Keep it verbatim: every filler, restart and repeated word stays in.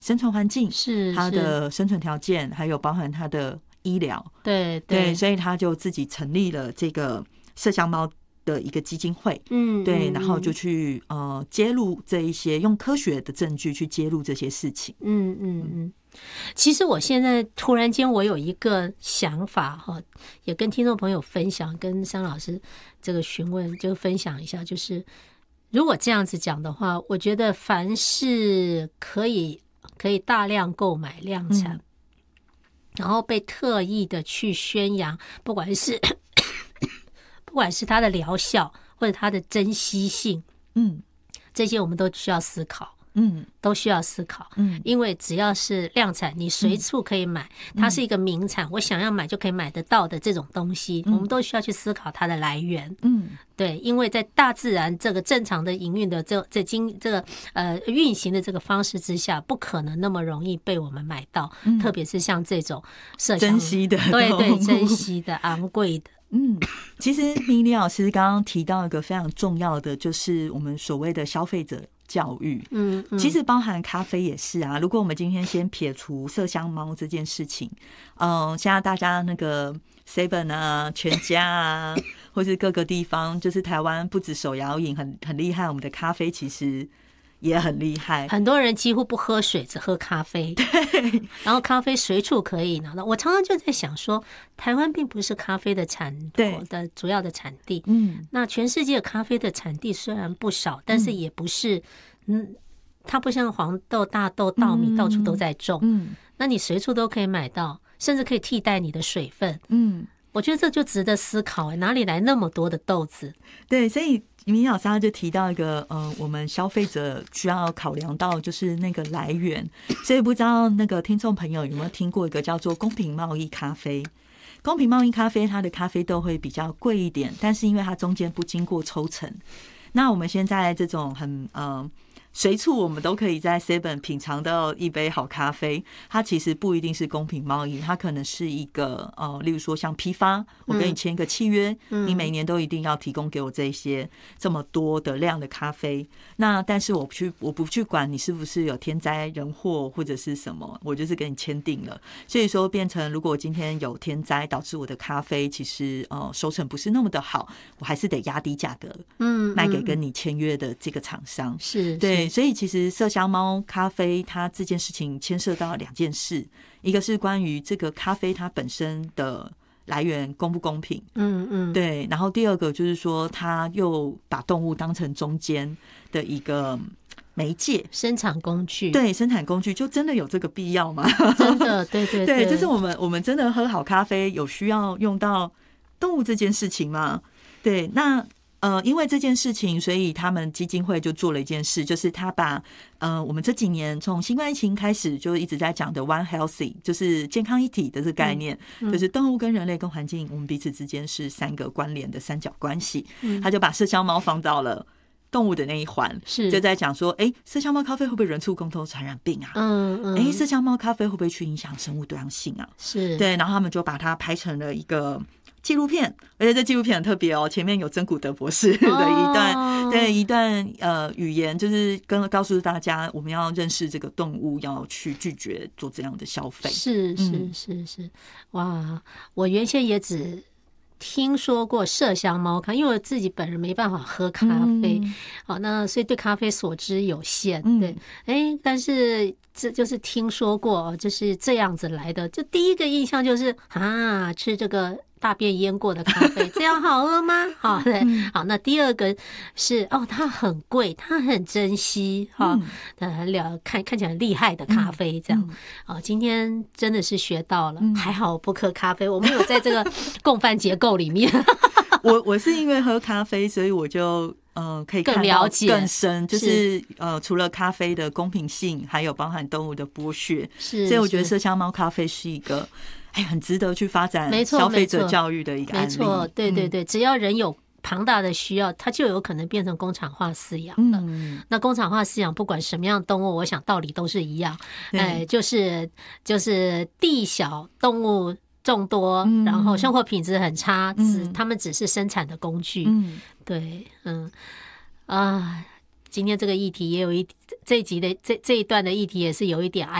生存环境， 是它的生存条件，还有包含它的医疗， 对对, 对， 所以他就自己成立了这个麝香猫的一个基金会， 嗯， 对， 嗯然后就去呃揭露这一些，用科学的证据去揭露这些事情。 嗯嗯嗯。其实我现在突然间我有一个想法哈，也跟听众朋友分享，跟桑老师这个询问就分享一下，就是如果这样子讲的话，我觉得凡是可以可以大量购买量产， 嗯、 然后被特意的去宣扬，不管是不管是它的疗效或者它的珍稀性， 嗯， 这些我们都需要思考。 嗯， 都需要思考， 嗯， 因为只要是量产，你随处可以买，它是一个名产，我想要买就可以买得到的这种东西，我们都需要去思考它的来源。 嗯， 对，因为在大自然这个正常的营运的这这经这个呃运行的这个方式之下，不可能那么容易被我们买到，特别是像这种麝香珍稀的， 对对，珍稀的、昂贵的。 嗯，其实米莉老师刚刚提到一个非常重要的，就是我们所谓的消费者教育。 嗯，嗯其实包含咖啡也是啊。如果我们今天先撇除麝香猫这件事情，嗯，现在大家那个 seven 啊、全家啊，或是各个地方，就是台湾不止手摇饮很很厉害，我们的咖啡其实也很厉害， 很多人几乎不喝水，只喝咖啡。对，然后咖啡随处可以拿到。我常常就在想说，台湾并不是咖啡的产国的主要的产地。嗯，那全世界咖啡的产地虽然不少，但是也不是，嗯，它不像黄豆、大豆、稻米到处都在种。嗯，那你随处都可以买到，甚至可以替代你的水分。嗯。我觉得这就值得思考，哪里来那么多的豆子？ 对，所以米老师他就提到一个，呃，我们消费者需要考量到就是那个来源。所以不知道那个听众朋友有没有听过一个叫做公平贸易咖啡？公平贸易咖啡它的咖啡豆会比较贵一点，但是因为它中间不经过抽成，那我们现在这种很呃。随处我们都可以在 seven 品尝到一杯好咖啡，它其实不一定是公平贸易，它可能是一个呃，例如说像批发，我跟你签一个契约，嗯、你每年都一定要提供给我这些这么多的量的咖啡。那但是我不去，我不去管你是不是有天灾人祸或者是什么，我就是跟你签订了。所以说变成，如果今天有天灾导致我的咖啡其实呃收成不是那么的好，我还是得压低价格，嗯，卖给跟你签约的这个厂商。 是， 对。所以其实麝香猫咖啡它这件事情牵涉到两件事，一个是关于这个咖啡它本身的来源公不公平，嗯嗯，对，然后第二个就是说它又把动物当成中间的一个媒介生产工具， 对，生产工具就真的有这个必要吗？ 真的，对对 对, 对，就是我们我们真的喝好咖啡有需要用到动物这件事情吗？对，那呃，因为这件事情，所以他们基金会就做了一件事，就是他把呃，我们这几年从新冠疫情开始就一直在讲的 One Healthy， 就是健康一体的这个概念，嗯嗯、就是动物跟人类跟环境，我们彼此之间是三个关联的三角关系。嗯、他就把麝香猫放到了动物的那一环，是就在讲说，哎，麝香猫咖啡会不会人畜共通传染病啊？嗯嗯，哎，麝香猫咖啡会不会去影响生物多样性啊？是对，然后他们就把它拍成了一个纪录片，而且这纪录片很特别哦，前面有珍古德博士的一段，哦、对一段呃语言，就是跟告诉大家我们要认识这个动物，要去拒绝做这样的消费。 是是是是，哇！我原先也只听说过麝香猫咖，因为我自己本人没办法喝咖啡，嗯、好，那所以对咖啡所知有限。嗯、对，哎，但是这就是听说过，就是这样子来的。就第一个印象就是啊，吃这个大便腌过的咖啡，这样好喝吗？好，对，好。那第二个是哦，它很贵，它很珍惜，哈，呃，了看看起来很厉害的咖啡，这样。啊，今天真的是学到了，还好我不喝咖啡，我没有在这个共犯结构里面。 我我是因为喝咖啡，所以我就呃可以看到更深，就是呃除了咖啡的公平性，还有包含动物的剥削，是，所以我觉得麝香猫咖啡是一个哎很值得去发展消费者教育的一个案例。没错， 对对对，只要人有庞大的需要，它就有可能变成工厂化饲养了。嗯、那工厂化饲养，不管什么样的动物，我想道理都是一样，哎，就是就是地小动物众多，嗯、然后生活品质很差，只、嗯、他们只是生产的工具。嗯，对，嗯啊。 今天这个议题也有一这一集的这这一段的议题也是有一点